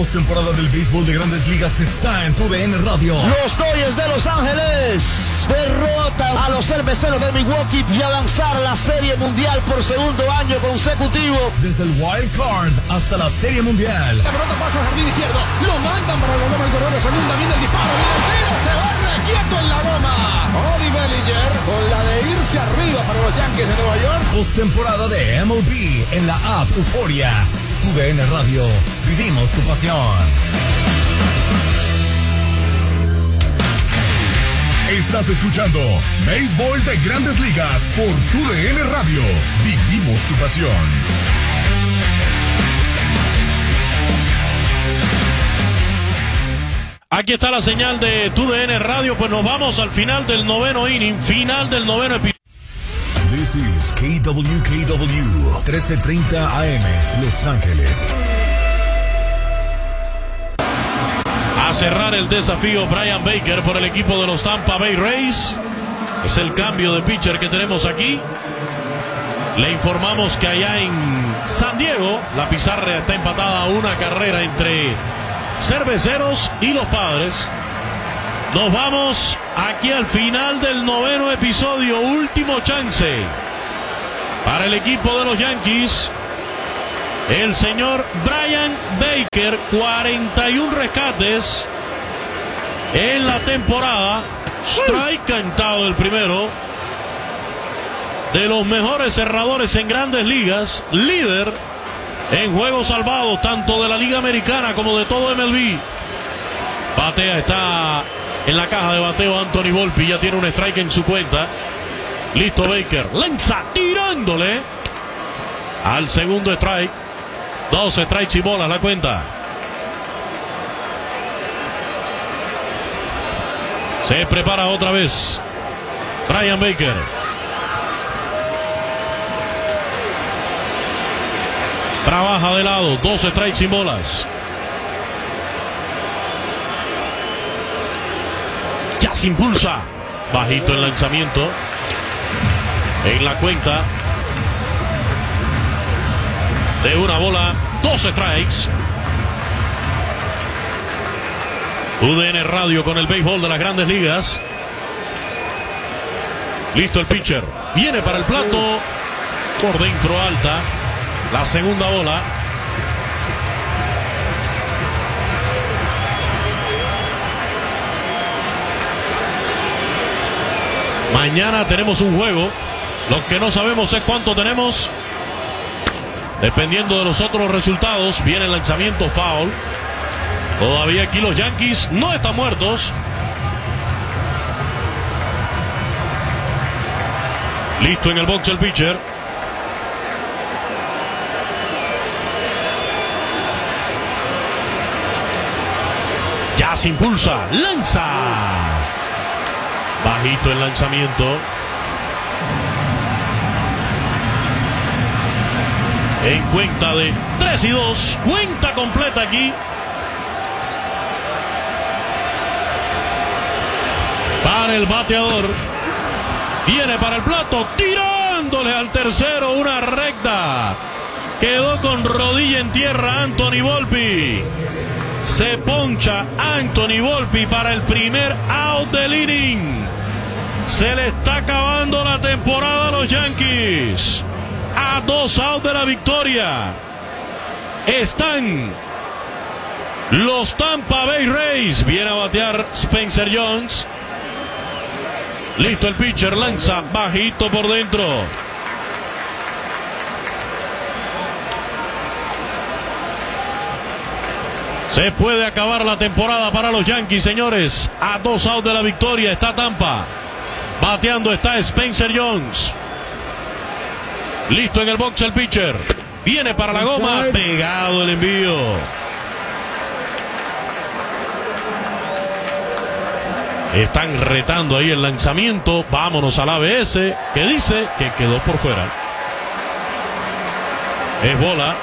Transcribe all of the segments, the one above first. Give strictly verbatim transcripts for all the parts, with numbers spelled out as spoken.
postemporada del béisbol de Grandes Ligas está en tu D N Radio. Los Dodgers de Los Ángeles derrotan a los cerveceros de Milwaukee y avanzar a la Serie Mundial por segundo año consecutivo. Desde el Wild Card hasta la Serie Mundial. La pelota pasa al jardín izquierdo, lo mandan para la goma, el corredor de segunda, viene el disparo, viene el tiro, se va requieto en la goma. Cody Bellinger con la de irse arriba para los Yankees de Nueva York. Postemporada de M L B en la app Euforia. Tu D N Radio, vivimos tu pasión. Estás escuchando Béisbol de Grandes Ligas por Tu D N Radio. Vivimos tu pasión. Aquí está la señal de Tu D N Radio, pues nos vamos al final del noveno inning, final del noveno episodio. This is K W K W, trece treinta A M, Los Ángeles. A cerrar el desafío Brian Baker por el equipo de los Tampa Bay Rays. Es el cambio de pitcher que tenemos aquí. Le informamos que allá en San Diego la pizarra está empatada a una carrera entre Cerveceros y los Padres. Nos vamos aquí al final del noveno episodio. Último chance para el equipo de los Yankees. El señor Brian Baker, cuarenta y uno rescates en la temporada. Strike cantado el primero. De los mejores cerradores en Grandes Ligas. Líder en juegos salvados, tanto de la Liga Americana como de todo M L B. Batea, está en la caja de bateo Anthony Volpi, ya tiene un strike en su cuenta. Listo Baker, lanza tirándole al segundo strike. Dos strikes y bolas la cuenta. Se prepara otra vez Brian Baker. Trabaja de lado, dos strikes y bolas. Ya se impulsa. Bajito el lanzamiento. En la cuenta de una bola, dos strikes. U D N Radio con el béisbol de las Grandes Ligas. Listo el pitcher. Viene para el plato. Por dentro alta. La segunda bola. Mañana tenemos un juego. Lo que no sabemos es cuánto tenemos. Dependiendo de los otros resultados. Viene el lanzamiento foul. Todavía aquí los Yankees no están muertos. Listo en el box el pitcher. Ya se impulsa. Lanza. Bajito el lanzamiento. En cuenta de tres y dos. Cuenta completa aquí. Para el bateador. Viene para el plato. Tirándole al tercero. Una recta. Quedó con rodilla en tierra Anthony Volpi. Se poncha Anthony Volpi para el primer out del inning. Se le está acabando la temporada a los Yankees. A dos outs de la victoria están los Tampa Bay Rays. Viene a batear Spencer Jones. Listo el pitcher, lanza bajito por dentro. Se puede acabar la temporada para los Yankees, señores. A dos outs de la victoria está Tampa. Bateando está Spencer Jones. Listo en el box el pitcher. Viene para la goma. Pegado el envío. Están retando ahí el lanzamiento. Vámonos al A B S, que dice que quedó por fuera. Es bola.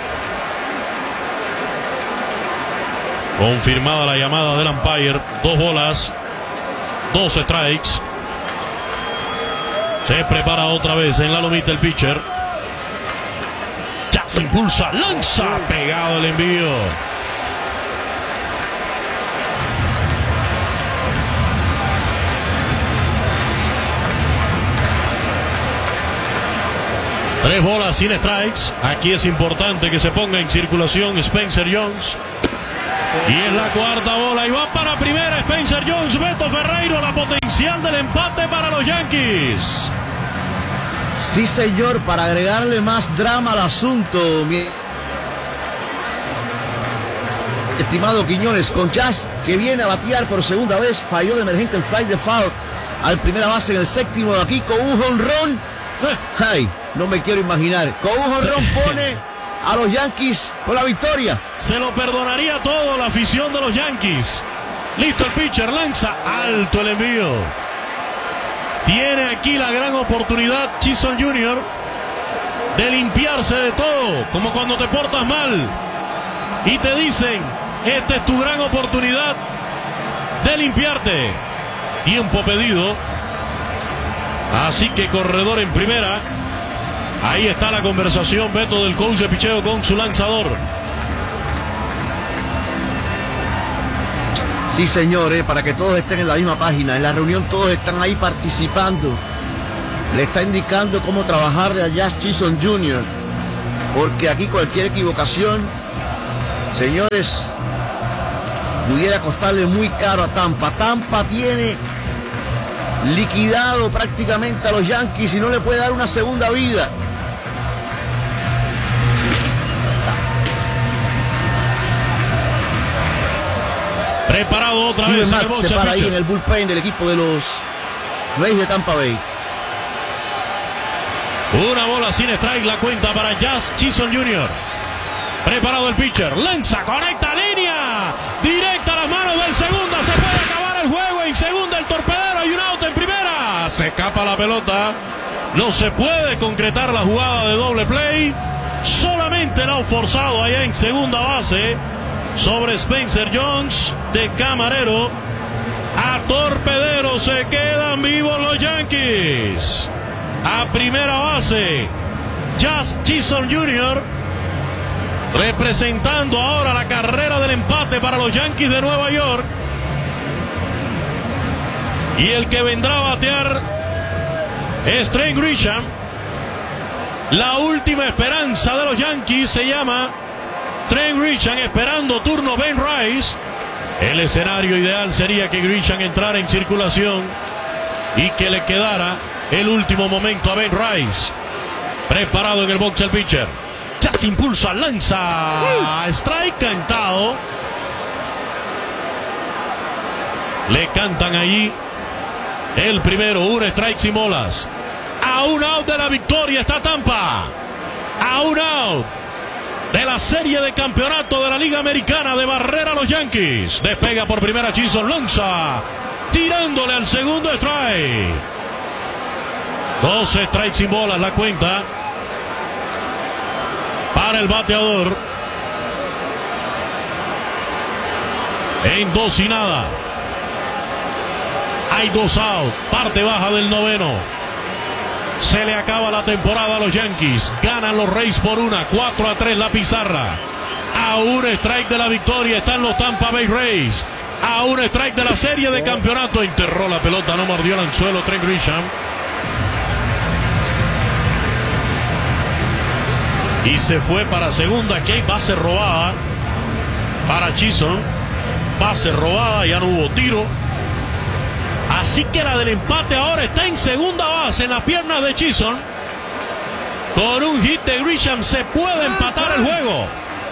Confirmada la llamada del umpire. Dos bolas. Dos strikes. Se prepara otra vez en la lomita el pitcher. Ya se impulsa. Lanza. Pegado el envío. Tres bolas sin strikes. Aquí es importante que se ponga en circulación Spencer Jones. Y es la cuarta bola y va para primera Spencer Jones. Beto Ferreiro, la potencial del empate para los Yankees. Sí, señor, para agregarle más drama al asunto, mi estimado Quiñones, con Jazz que viene a batear por segunda vez, falló de emergente el fly de foul al primera base en el séptimo de aquí con un jonrón. Ay, no me quiero imaginar. Con un jonrón pone a los Yankees por la victoria. Se lo perdonaría todo la afición de los Yankees. Listo el pitcher, lanza alto el envío. Tiene aquí la gran oportunidad Chisholm junior de limpiarse de todo, como cuando te portas mal y te dicen, esta es tu gran oportunidad de limpiarte. Tiempo pedido. Así que corredor en primera. Ahí está la conversación, Beto, del coach de picheo con su lanzador. Sí, señores, para que todos estén en la misma página. En la reunión todos están ahí participando. Le está indicando cómo trabajarle a Jazz Chisholm junior Porque aquí cualquier equivocación, señores, pudiera costarle muy caro a Tampa. Tampa tiene liquidado prácticamente a los Yankees y no le puede dar una segunda vida. Preparado otra Steven vez Matz en el box se para ahí pitcher. en el bullpen del equipo de los Rays de Tampa Bay. Una bola sin strike, la cuenta para Jazz Chisholm junior Preparado el pitcher, lanza, conecta línea directa a las manos del segunda. Se puede acabar el juego. En segunda el torpedero y un out en primera. Se escapa la pelota. No se puede concretar la jugada de doble play. Solamente el out forzado allá en segunda base sobre Spencer Jones de camarero a torpedero. Se quedan vivos los Yankees. A primera base Jazz Chisholm junior representando ahora la carrera del empate para los Yankees de Nueva York. Y el que vendrá a batear es Trent Grisham. La última esperanza de los Yankees se llama Trent Grisham, esperando turno Ben Rice. El escenario ideal sería que Grisham entrara en circulación y que le quedara el último momento a Ben Rice. Preparado en el box el pitcher. Ya se impulsa, lanza. Strike cantado. Le cantan allí el primero. Un strike sin bolas. A un out de la victoria está Tampa. A un out de la serie de campeonato de la Liga Americana, de barrera a los Yankees. Despega por primera Chisholm, lanza, tirándole al segundo strike. Dos strikes sin bolas la cuenta para el bateador. En dos y nada. Hay dos out. Parte baja del noveno. Se le acaba la temporada a los Yankees. Ganan los Rays por una. cuatro a tres la pizarra. A un strike de la victoria están los Tampa Bay Rays. A un strike de la serie de campeonato. Enterró la pelota, no mordió el anzuelo Trent Grisham. Y se fue para segunda. Aquí hay base robada para Chisholm. Base robada, ya no hubo tiro. Así que la del empate ahora está en segunda base, en las piernas de Chisholm. Con un hit de Grisham se puede empatar el juego.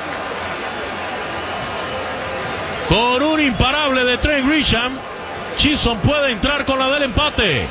Con un imparable de Trent Grisham, Chisholm puede entrar con la del empate.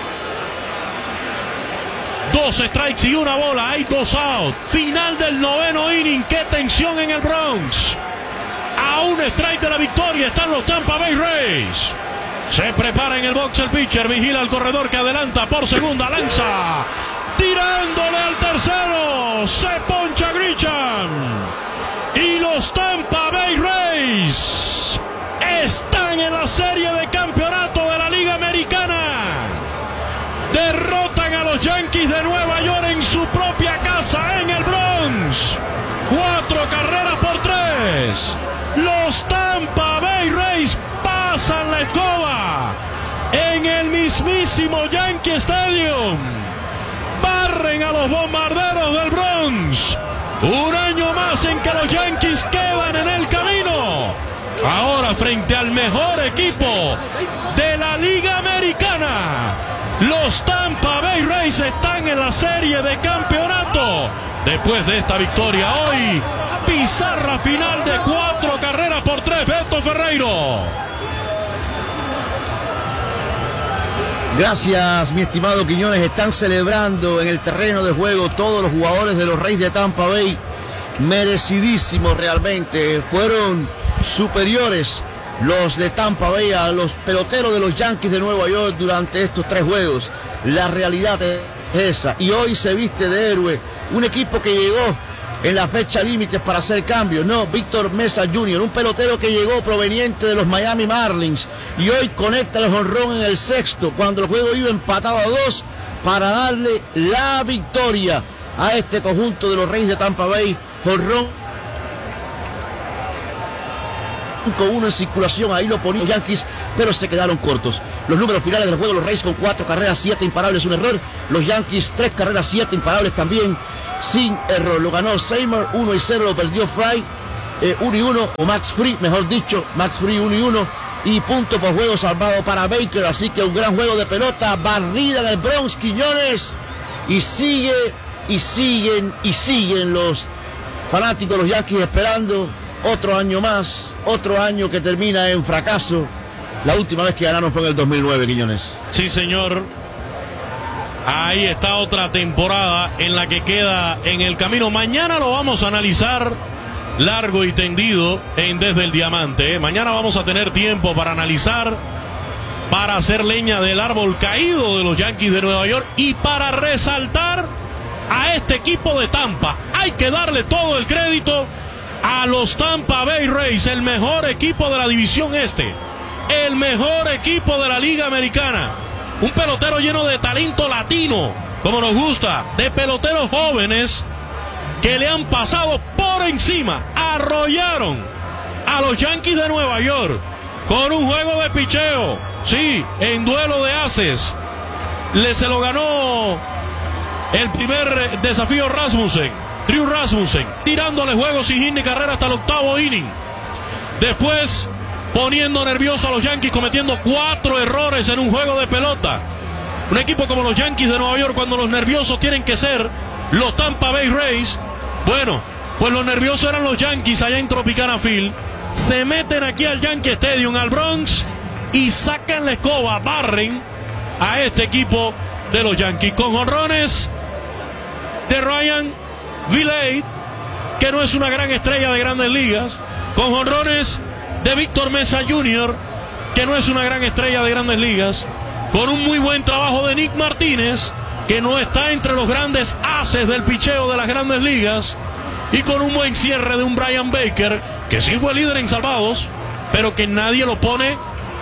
Dos strikes y una bola, hay dos out. Final del noveno inning, qué tensión en el Bronx. A un strike de la victoria están los Tampa Bay Rays. Se prepara en el box el pitcher, vigila al corredor que adelanta por segunda, lanza, tirándole al tercero, se poncha Grisham. Y los Tampa Bay Rays están en la serie de campeonato de la Liga Americana. Derrotan a los Yankees de Nueva York en su propia casa en el Bronx. Cuatro carreras por tres. Los Tampa Bay Rays pasan la escoba en el mismísimo Yankee Stadium. Barren a los los Bombarderos del Bronx. Un año más en que los Yankees quedan en el camino. Ahora frente al mejor equipo de la Liga Americana. Los Tampa Bay Rays están en la serie de campeonato. Después de esta victoria hoy, pizarra final de cuatro carreras por tres. Beto Ferreiro. Gracias, mi estimado Quiñones. Están celebrando en el terreno de juego todos los jugadores de los Rays de Tampa Bay. Merecidísimos realmente. Fueron superiores los de Tampa Bay a los peloteros de los Yankees de Nueva York durante estos tres juegos. La realidad es esa. Y hoy se viste de héroe un equipo que llegó en la fecha límite para hacer cambios. No, Víctor Mesa junior, un pelotero que llegó proveniente de los Miami Marlins y hoy conecta el jonrón en el sexto cuando el juego iba empatado a dos para darle la victoria a este conjunto de los Rays de Tampa Bay. Jonrón con uno en circulación, ahí lo ponían los Yankees, pero se quedaron cortos. Los números finales del juego: los Rays con cuatro carreras, siete imparables, un error. Los Yankees, tres carreras, siete imparables también, sin error. Lo ganó Seymour, uno y cero, lo perdió Fry, eh, uno y uno, o Max Fried, mejor dicho, Max Fried, uno y uno, y punto por juego salvado para Baker. Así que un gran juego de pelota, barrida en el Bronx, Quiñones, y sigue, y siguen, y siguen los fanáticos, los Yankees, esperando otro año más, otro año que termina en fracaso. La última vez que ganaron fue en el dos mil nueve, Quiñones. Sí, señor. Ahí está otra temporada en la que queda en el camino. Mañana lo vamos a analizar largo y tendido en Desde el Diamante. Mañana vamos a tener tiempo para analizar, para hacer leña del árbol caído de los Yankees de Nueva York y para resaltar a este equipo de Tampa. Hay que darle todo el crédito a los Tampa Bay Rays, el mejor equipo de la división este, el mejor equipo de la Liga Americana. Un pelotero lleno de talento latino, como nos gusta, de peloteros jóvenes que le han pasado por encima, arrollaron a los Yankees de Nueva York con un juego de picheo, sí, en duelo de ases. Le se lo ganó el primer desafío Rasmussen, Drew Rasmussen, tirándole juegos sin hit ni carrera hasta el octavo inning. Después, poniendo nervioso a los Yankees, cometiendo cuatro errores en un juego de pelota. Un equipo como los Yankees de Nueva York, cuando los nerviosos tienen que ser los Tampa Bay Rays, bueno, pues los nerviosos eran los Yankees allá en Tropicana Field. Se meten aquí al Yankee Stadium, al Bronx, y sacan la escoba, barren a este equipo de los Yankees con jonrones de Ryan Vilade, que no es una gran estrella de Grandes Ligas, con jonrones de Víctor Mesa junior, que no es una gran estrella de Grandes Ligas, con un muy buen trabajo de Nick Martínez, que no está entre los grandes ases del picheo de las Grandes Ligas, y con un buen cierre de un Brian Baker, que sí fue líder en salvados, pero que nadie lo pone,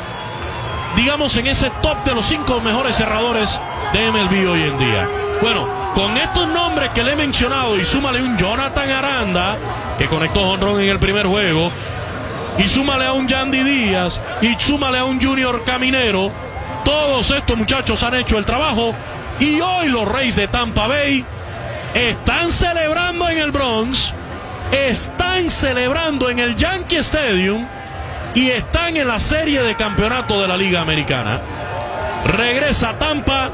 digamos, en ese top de los cinco mejores cerradores de M L B hoy en día. Bueno, con estos nombres que le he mencionado y súmale un Jonathan Aranda, que conectó jonrón en el primer juego, y súmale a un Yandy Díaz, y súmale a un Junior Caminero, todos estos muchachos han hecho el trabajo, y hoy los Rays de Tampa Bay están celebrando en el Bronx, están celebrando en el Yankee Stadium, y están en la serie de campeonato de la Liga Americana. Regresa Tampa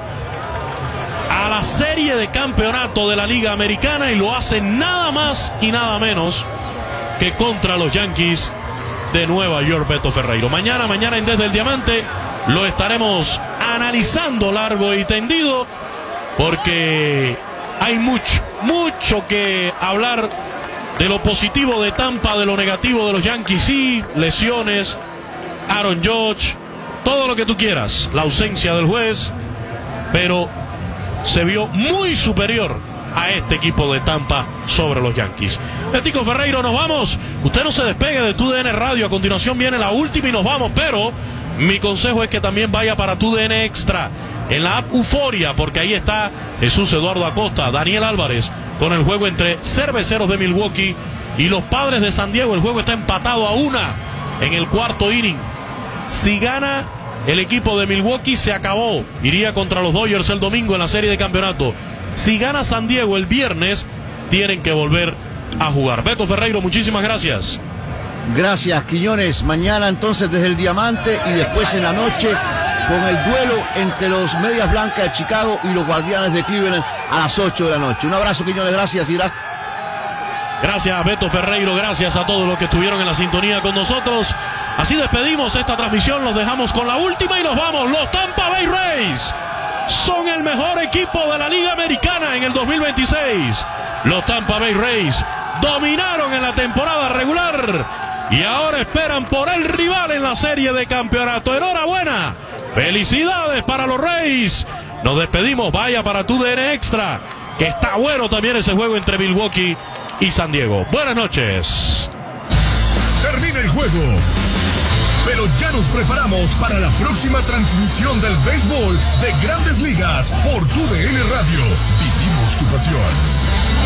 a la serie de campeonato de la Liga Americana y lo hace nada más y nada menos que contra los Yankees de Nueva York, Beto Ferreiro. Mañana, mañana en Desde el Diamante lo estaremos analizando largo y tendido, porque hay mucho, mucho que hablar de lo positivo de Tampa, de lo negativo de los Yankees, sí, lesiones, Aaron Judge, todo lo que tú quieras, la ausencia del juez, pero se vio muy superior a este equipo de Tampa sobre los Yankees. Betico Ferreiro, nos vamos. Usted no se despegue de Tu D N Radio. A continuación viene la última y nos vamos, pero mi consejo es que también vaya para Tu D N Extra en la app Euforia, porque ahí está Jesús Eduardo Acosta, Daniel Álvarez, con el juego entre Cerveceros de Milwaukee y los Padres de San Diego. El juego está empatado a una en el cuarto inning. Si gana el equipo de Milwaukee, se acabó. Iría contra los Dodgers el domingo en la serie de campeonato. Si gana San Diego el viernes, tienen que volver a jugar. Beto Ferreiro, muchísimas gracias. Gracias, Quiñones. Mañana entonces desde el Diamante y después en la noche con el duelo entre los Medias Blancas de Chicago y los Guardianes de Cleveland a las ocho de la noche. Un abrazo, Quiñones, gracias. Y gracias. Gracias, Beto Ferreiro, gracias a todos los que estuvieron en la sintonía con nosotros. Así despedimos esta transmisión, los dejamos con la última y nos vamos. Los Tampa Bay Rays son el mejor equipo de la Liga Americana en el dos mil veintiséis. Los Tampa Bay Rays dominaron en la temporada regular y ahora esperan por el rival en la serie de campeonato. Enhorabuena, felicidades para los Rays. Nos despedimos, vaya para tu D N Extra, que está bueno también ese juego entre Milwaukee y San Diego. Buenas noches. Termina el juego, pero ya nos preparamos para la próxima transmisión del béisbol de Grandes Ligas por tu D N Radio. Vivimos tu pasión.